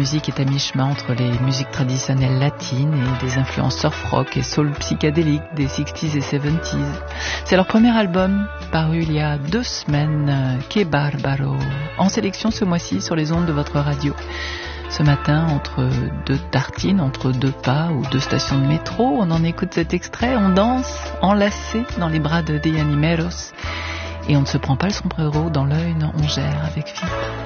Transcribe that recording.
musique est à mi-chemin entre les musiques traditionnelles latines et des influences surf rock et soul psychédélique des 60s et 70s. C'est leur premier album, paru il y a 2 semaines, Que Barbaro, en sélection ce mois-ci sur les ondes de votre radio. Ce matin, entre 2 tartines, entre 2 pas ou 2 stations de métro, on en écoute cet extrait, on danse enlacé dans les bras de Dianimeros et on ne se prend pas le sombrero dans l'œil, non, on gère avec Philippe.